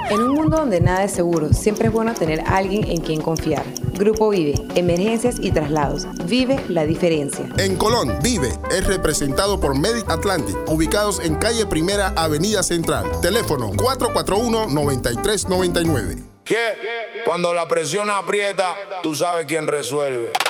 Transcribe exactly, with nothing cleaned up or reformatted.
En un mundo donde nada es seguro, siempre es bueno tener a alguien en quien confiar. Grupo Vive, emergencias y traslados. Vive la diferencia. En Colón, Vive es representado por Medic Atlantic, ubicados en calle Primera, Avenida Central. Teléfono cuatro cuatro uno, nueve tres nueve nueve. ¿Qué? Cuando la presión aprieta, tú sabes quién resuelve.